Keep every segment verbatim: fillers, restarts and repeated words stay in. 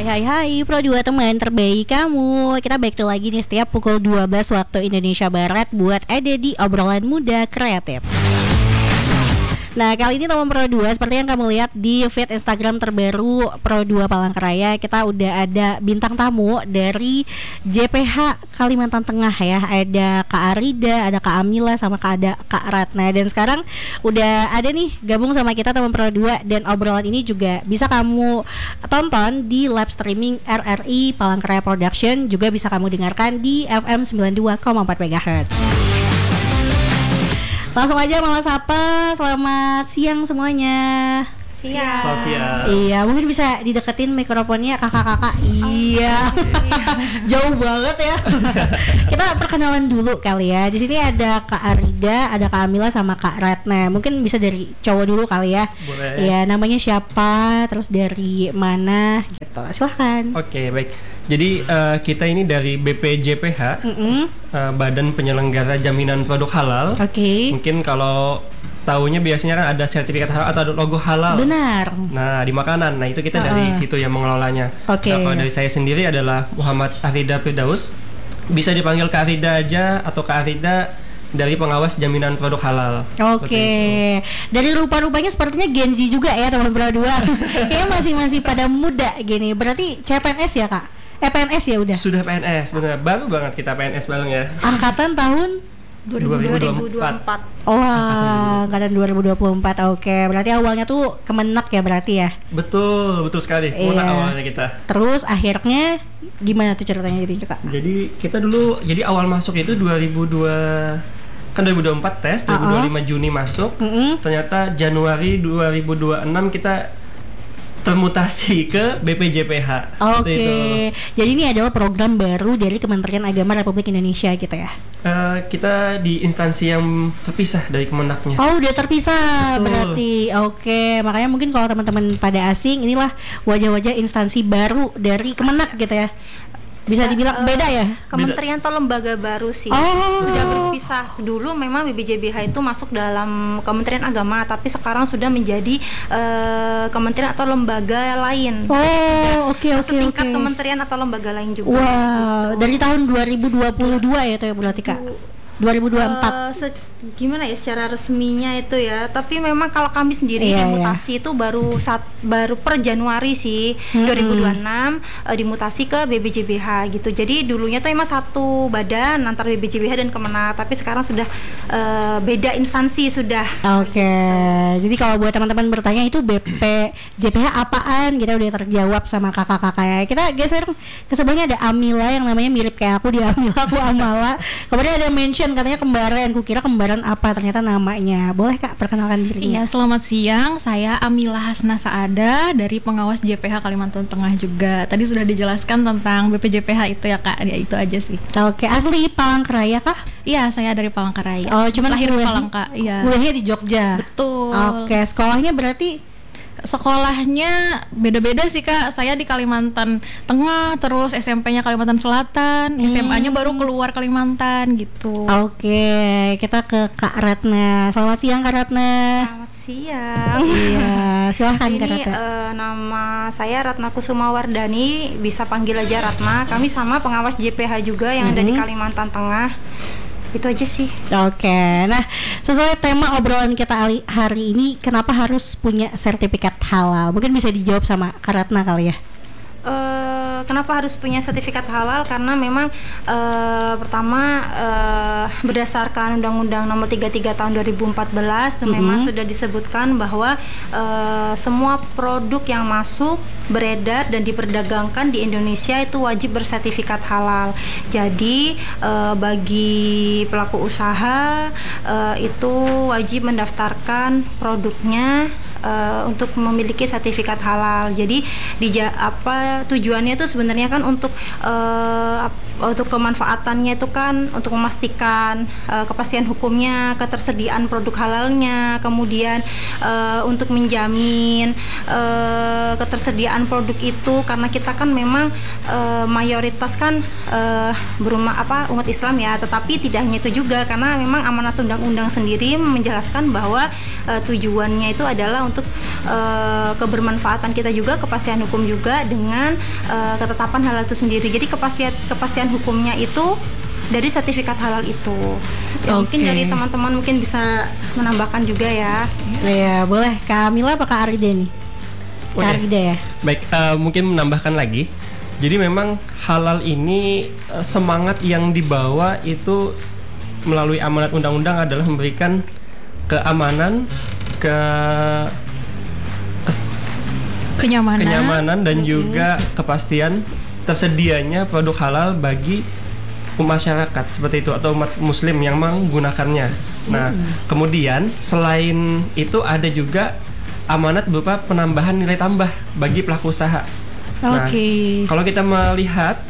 hai hai Pro dua teman terbaik kamu. Kita back to lagi nih setiap pukul dua belas waktu Indonesia Barat buat ada di obrolan muda kreatif. Nah, kali ini teman Pro dua seperti yang kamu lihat di feed Instagram terbaru Pro dua Palangkaraya, kita udah ada bintang tamu dari J P H Kalimantan Tengah ya. Ada Kak Arida, ada Kak Amila, sama Kak ada Kak Ratna. Dan sekarang udah ada nih gabung sama kita teman Pro dua, dan obrolan ini juga bisa kamu tonton di live streaming R R I Palangkaraya Production, juga bisa kamu dengarkan di F M sembilan puluh dua koma empat megahertz. Langsung aja malah sapa, selamat siang semuanya. Siang. Selamat siang. Iya, mungkin bisa dideketin mikrofonnya kakak-kakak. Oh, iya. Jauh banget ya. Kita perkenalan dulu kali ya. Di sini ada Kak Arida, ada Kak Amila sama Kak Ratna. Mungkin bisa dari cowok dulu kali ya. Boleh. Iya, namanya siapa, terus dari mana gitu. Silahkan. Oke, baik. Jadi uh, kita ini dari B P J P H, uh, Badan Penyelenggara Jaminan Produk Halal. Oke. Okay. Mungkin kalau tahunya biasanya kan ada sertifikat halal atau ada logo halal. Benar. Nah, di makanan. Nah, itu kita uh-uh. dari situ yang mengelolanya. Oke. Okay. Nah, kalau dari saya sendiri adalah Muhammad Arida Firdaus. Bisa dipanggil Kak Arida aja atau Kak Arida, dari pengawas jaminan produk halal. Oke. Okay. Dari rupa-rupanya sepertinya Gen Z juga ya teman berdua. Kayaknya masih-masih pada muda gini. Berarti C P N S ya, Kak? Eh, P N S ya udah? Sudah P N S, benar. Baru banget kita P N S bareng ya. Angkatan tahun dua ribu dua puluh empat. Oh, angkatan dua ribu dua puluh empat. Oke, berarti awalnya tuh Kemenak ya berarti ya? Betul, betul sekali. Kemenak iya. Awalnya kita. Terus akhirnya gimana tuh ceritanya jadi, Kak? Jadi kita dulu, jadi awal masuk itu dua ribu dua, kan dua ribu dua puluh empat tes, dua ribu dua puluh lima uh-uh. Juni masuk. Uh-uh. Ternyata Januari dua ribu dua puluh enam kita termutasi ke B P J P H. Oke. Okay. Jadi ini adalah program baru dari Kementerian Agama Republik Indonesia gitu ya? Uh, kita di instansi yang terpisah dari Kemenaknya. Oh, udah terpisah. Betul. Berarti. Oke, okay. Makanya mungkin kalau teman-teman pada asing, inilah wajah-wajah instansi baru dari Kemenak gitu ya. Bisa dibilang uh, beda ya? Kementerian beda. Atau lembaga baru sih. Oh. Sudah berpisah. Dulu memang B P J P H itu masuk dalam Kementerian Agama, tapi sekarang sudah menjadi uh, kementerian atau lembaga lain. Oh, oke oke oke. Setingkat kementerian atau lembaga lain juga. Wah, wow. Dari tahun dua ribu dua puluh dua ya itu ya berarti, Kak? dua ribu dua puluh empat. Uh, se- gimana ya secara resminya itu ya, tapi memang kalau kami sendiri yeah, dimutasi yeah. itu baru saat baru per Januari sih mm-hmm. dua ribu dua puluh enam uh, dimutasi ke B P J P H gitu. Jadi dulunya tuh emang satu badan antara B P J P H dan Kemenak, tapi sekarang sudah uh, beda instansi sudah. Oke. Okay. Jadi kalau buat teman-teman bertanya itu B P J P H apaan, kita udah terjawab sama kakak-kakak ya. Kita geser ke sebelahnya ada Amila yang namanya mirip kayak aku, dia Amila, aku Amala. Kemudian ada mention katanya kembaran, ku kira kembaran apa, ternyata namanya. Boleh, Kak, perkenalkan dirinya? Iya, selamat siang. Saya Amila Hasna Saada dari pengawas J P H Kalimantan Tengah juga. Tadi sudah dijelaskan tentang B P J P H itu ya, Kak. Ya, itu aja sih. Oke, asli Palangkaraya kah? Iya, saya dari Palangkaraya. Oh, cuman lahir kuliah, Palangka. Iya. Kuliahnya di Jogja. Betul. Oke, sekolahnya berarti sekolahnya beda-beda sih, Kak. Saya di Kalimantan Tengah, terus S M P-nya Kalimantan Selatan, hmm. S M A-nya baru keluar Kalimantan gitu. Oke, kita ke Kak Ratna. Selamat siang, Kak Ratna. Selamat siang. Iya, silahkan Kak Ratna. Ini uh, nama saya Ratna Kusuma Wardani, bisa panggil aja Ratna. Kami sama pengawas J P H juga yang hmm. ada di Kalimantan Tengah. Itu aja sih. Oke, nah sesuai tema obrolan kita hari ini, kenapa harus punya sertifikat halal? Mungkin bisa dijawab sama Kak Ratna kali ya. Uh, kenapa harus punya sertifikat halal? Karena memang uh, pertama uh, berdasarkan Undang-Undang Nomor tiga puluh tiga Tahun dua ribu empat belas itu mm-hmm. memang sudah disebutkan bahwa uh, semua produk yang masuk, beredar dan diperdagangkan di Indonesia itu wajib bersertifikat halal. Jadi uh, bagi pelaku usaha uh, itu wajib mendaftarkan produknya Uh, untuk memiliki sertifikat halal. Jadi di apa tujuannya itu sebenarnya kan untuk uh, untuk kemanfaatannya itu kan untuk memastikan uh, kepastian hukumnya, ketersediaan produk halalnya, kemudian uh, untuk menjamin uh, ketersediaan produk itu, karena kita kan memang uh, mayoritas kan uh, berumah apa umat Islam ya, tetapi tidak hanya itu juga, karena memang amanat undang-undang sendiri menjelaskan bahwa uh, tujuannya itu adalah untuk uh, kebermanfaatan kita juga, kepastian hukum juga dengan uh, ketetapan halal itu sendiri. Jadi kepastian kepastian hukumnya itu dari sertifikat halal itu. Ya, okay. Mungkin dari teman-teman mungkin bisa menambahkan juga ya. Iya, boleh. Kak Mila apa Kak Arida nih? Kak okay. Arida ya. Baik, uh, mungkin menambahkan lagi. Jadi memang halal ini uh, semangat yang dibawa itu melalui amanat undang-undang adalah memberikan keamanan, ke kes, kenyamanan, kenyamanan dan mm-hmm. juga kepastian tersedianya produk halal bagi masyarakat seperti itu atau umat muslim yang menggunakannya. Nah, mm. kemudian selain itu ada juga amanat berupa penambahan nilai tambah bagi pelaku usaha. Nah, okay. kalau kita melihat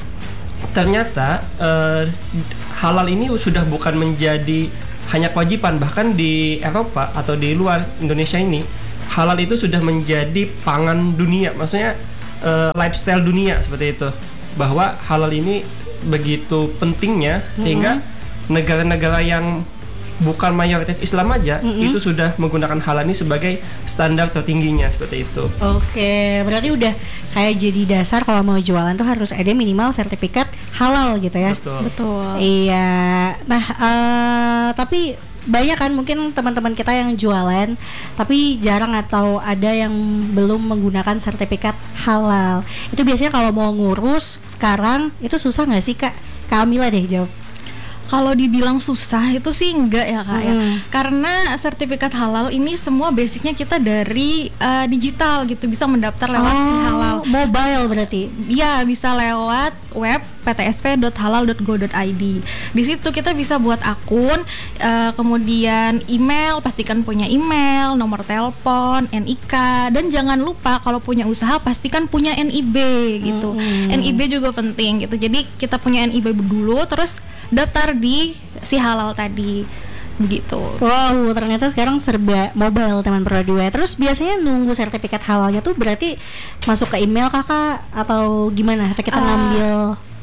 ternyata uh, halal ini sudah bukan menjadi hanya kewajiban, bahkan di Eropa atau di luar Indonesia ini halal itu sudah menjadi pangan dunia, maksudnya uh, lifestyle dunia seperti itu, bahwa halal ini begitu pentingnya sehingga mm-hmm. negara-negara yang bukan mayoritas Islam aja mm-hmm. itu sudah menggunakan halal ini sebagai standar tertingginya seperti itu. Oke, berarti udah kayak jadi dasar kalau mau jualan tuh harus ada minimal sertifikat halal gitu ya. Betul. Betul. Iya. Nah, uh, tapi banyak kan mungkin teman-teman kita yang jualan tapi jarang atau ada yang belum menggunakan sertifikat halal. Itu biasanya kalau mau ngurus sekarang itu susah nggak sih Kak? Kak Amila deh jawab. Kalau dibilang susah itu sih enggak ya Kak, hmm. ya. Karena sertifikat halal ini semua basicnya kita dari uh, digital gitu, bisa mendaftar lewat oh, si halal. Mobile berarti? Ya, bisa lewat web p t s p dot halal dot go dot i d. Di situ kita bisa buat akun, uh, kemudian email, pastikan punya email, nomor telepon, N I K, dan jangan lupa kalau punya usaha pastikan punya N I B gitu. Hmm. N I B juga penting gitu. Jadi kita punya N I B dulu, terus daftar di si halal tadi begitu. Wow, ternyata sekarang serba mobile teman Pro dua. Terus biasanya nunggu sertifikat halalnya tuh berarti masuk ke email Kakak atau gimana? Atau kita uh, ngambil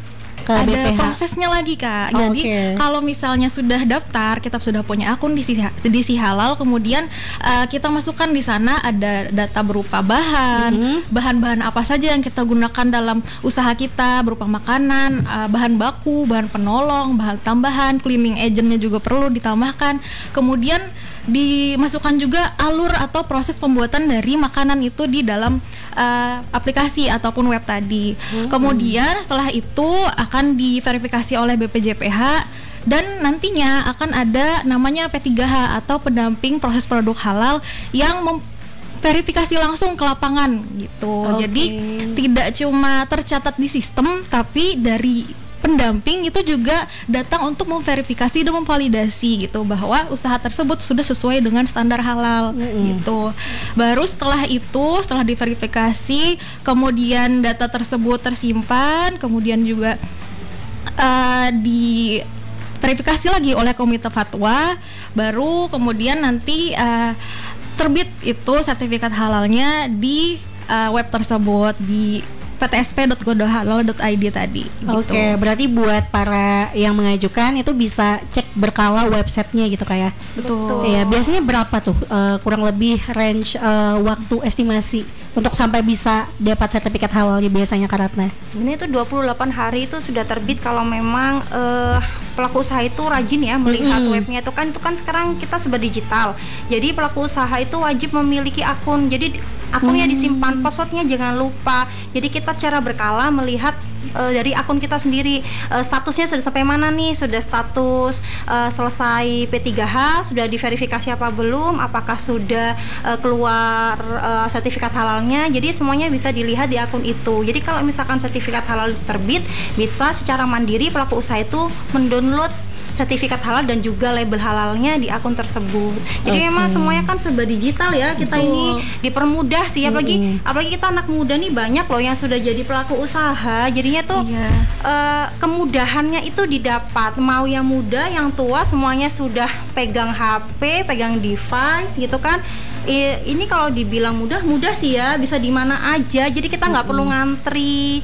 ke ada B P H? Prosesnya lagi Kak. Oh, Jadi okay. kalau misalnya sudah daftar, kita sudah punya akun di si, di si halal, kemudian uh, kita masukkan di sana ada data berupa bahan, mm-hmm. bahan-bahan apa saja yang kita gunakan dalam usaha kita, berupa makanan, uh, bahan baku, bahan penolong, bahan tambahan, cleaning agentnya juga perlu ditambahkan. Kemudian dimasukkan juga alur atau proses pembuatan dari makanan itu di dalam uh, aplikasi ataupun web tadi. Hmm. Kemudian setelah itu akan diverifikasi oleh B P J P H dan nantinya akan ada namanya P tiga H atau pendamping proses produk halal yang mem- verifikasi langsung ke lapangan gitu. Okay. Jadi tidak cuma tercatat di sistem, tapi dari pendamping itu juga datang untuk memverifikasi dan memvalidasi gitu bahwa usaha tersebut sudah sesuai dengan standar halal mm-hmm. gitu. Baru setelah itu, setelah diverifikasi, kemudian data tersebut tersimpan, kemudian juga uh, di verifikasi lagi oleh komite fatwa, baru kemudian nanti uh, terbit itu sertifikat halalnya di uh, web tersebut di p t s p dot go dot halal dot i d tadi. Oke, okay, gitu. Berarti buat para yang mengajukan itu bisa cek berkala websitenya gitu kayak. Betul. Iya, biasanya berapa tuh uh, kurang lebih range uh, waktu estimasi untuk sampai bisa dapat sertifikat halalnya biasanya Kak Ratna? Sebenarnya itu dua puluh delapan hari itu sudah terbit kalau memang uh, pelaku usaha itu rajin ya melihat mm-hmm. webnya itu kan itu kan sekarang kita serba digital. Jadi pelaku usaha itu wajib memiliki akun. Jadi akunnya disimpan, passwordnya jangan lupa. Jadi kita secara berkala melihat uh, dari akun kita sendiri uh, statusnya sudah sampai mana nih, sudah status uh, selesai P tiga H, sudah diverifikasi apa belum, apakah sudah uh, keluar uh, sertifikat halalnya. Jadi semuanya bisa dilihat di akun itu. Jadi kalau misalkan sertifikat halal terbit, bisa secara mandiri pelaku usaha itu mendownload sertifikat halal dan juga label halalnya di akun tersebut. Jadi okay. memang semuanya kan serba digital ya. Kita Betul. Ini dipermudah sih, apalagi mm-hmm. apalagi kita anak muda nih banyak loh yang sudah jadi pelaku usaha. Jadinya tuh yeah. uh, kemudahannya itu didapat. Mau yang muda, yang tua, semuanya sudah pegang H P, pegang device gitu kan. I, ini kalau dibilang mudah, mudah sih ya, bisa di mana aja. Jadi kita nggak mm-hmm. perlu ngantri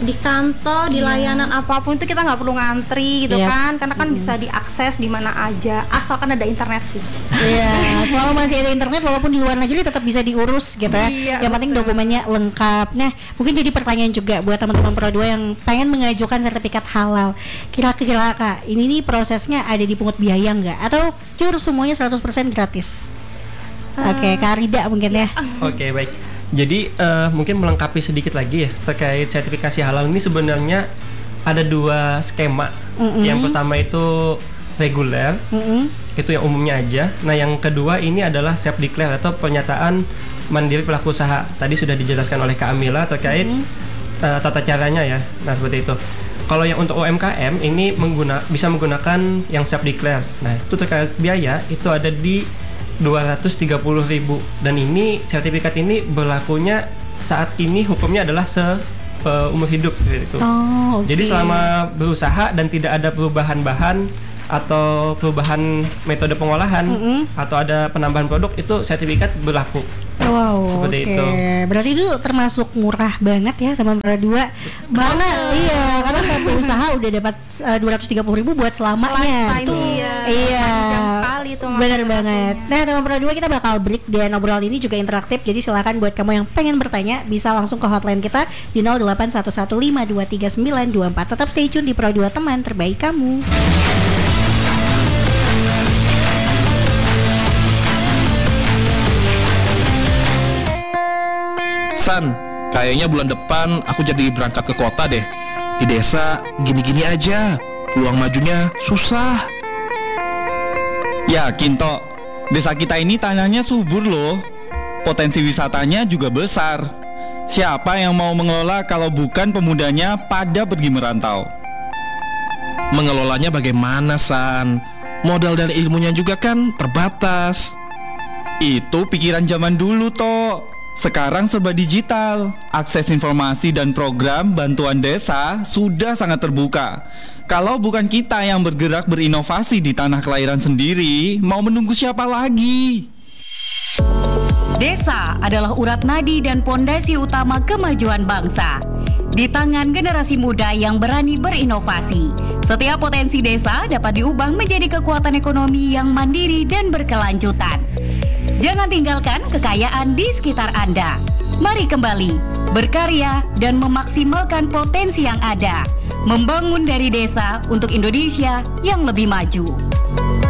di kantor, di layanan apapun itu kita nggak perlu ngantri gitu Yep. kan, karena kan Mm-hmm. bisa diakses di mana aja asalkan ada internet sih. Iya, selama masih ada internet walaupun di luar negeri tetap bisa diurus gitu ya. Iya, Yang penting betul. dokumennya lengkap. Nah, mungkin jadi pertanyaan juga buat teman-teman Pro dua yang pengen mengajukan sertifikat halal. Kira-kira Kak, ini nih prosesnya ada dipungut biaya nggak? Atau pure semuanya seratus persen gratis? Oke, Kak Rida mungkin ya. Oke, baik. Jadi uh, mungkin melengkapi sedikit lagi ya terkait sertifikasi halal ini sebenarnya ada dua skema. Mm-mm. Yang pertama itu reguler, Mm-mm. itu yang umumnya aja. Nah, yang kedua ini adalah self declare atau pernyataan mandiri pelaku usaha. Tadi sudah dijelaskan oleh Kak Amila terkait uh, tata caranya ya. Nah, seperti itu. Kalau yang untuk U M K M ini mengguna, bisa menggunakan yang self declare. Nah, itu terkait biaya itu ada di dua ratus tiga puluh ribu, dan ini sertifikat ini berlakunya saat ini hukumnya adalah se uh, umur hidup gitu. Oh, oke. Jadi selama berusaha dan tidak ada perubahan bahan atau perubahan metode pengolahan Mm-mm. atau ada penambahan produk, itu sertifikat berlaku. Wow, Seperti oke. itu. Berarti itu termasuk murah banget ya teman Pro dua. Karena iya, karena satu usaha udah dapat uh, dua ratus tiga puluh ribu buat selamanya. Lifetime, Tuh. iya. Iya. Panjang sekali tuh masa Bener banget. berlakunya. Nah, teman Pro dua kita bakal break dan obrolan ini juga interaktif. Jadi silakan buat kamu yang pengen bertanya bisa langsung ke hotline kita di nol delapan satu satu lima dua tiga sembilan dua empat. Tetap stay tune di Pro dua, teman terbaik kamu. San, kayaknya bulan depan aku jadi berangkat ke kota deh. Di desa gini-gini aja, peluang majunya susah. Yakin Tok, desa kita ini tanahnya subur loh. Potensi wisatanya juga besar. Siapa yang mau mengelola kalau bukan pemudanya pada pergi merantau? Mengelolanya bagaimana, San? Modal dan ilmunya juga kan terbatas. Itu pikiran zaman dulu Tok. Sekarang serba digital. Akses informasi dan program bantuan desa sudah sangat terbuka. Kalau bukan kita yang bergerak berinovasi di tanah kelahiran sendiri, mau menunggu siapa lagi? Desa adalah urat nadi dan pondasi utama kemajuan bangsa. Di tangan generasi muda yang berani berinovasi, setiap potensi desa dapat diubah menjadi kekuatan ekonomi yang mandiri dan berkelanjutan. Jangan tinggalkan kekayaan di sekitar Anda. Mari kembali berkarya dan memaksimalkan potensi yang ada, membangun dari desa untuk Indonesia yang lebih maju.